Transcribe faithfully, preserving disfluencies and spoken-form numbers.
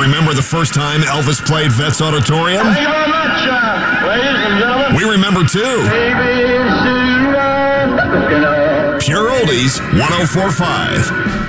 remember the first time Elvis played Vets Auditorium? Thank you very much, uh, ladies and gentlemen. We remember too. A B C, uh, Pure Oldies, one oh four point five.